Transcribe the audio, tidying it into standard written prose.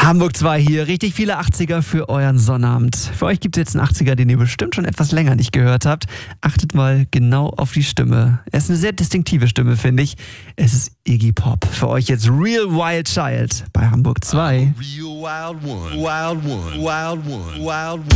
Hamburg 2 hier, richtig viele 80er für euren Sonnabend. Für euch gibt es jetzt einen 80er, den ihr bestimmt schon etwas länger nicht gehört habt. Achtet mal genau auf die Stimme. Es ist eine sehr distinktive Stimme, finde ich. Es ist Iggy Pop. Für euch jetzt Real Wild Child bei Hamburg 2. Real wild one, wild one, wild one, wild one.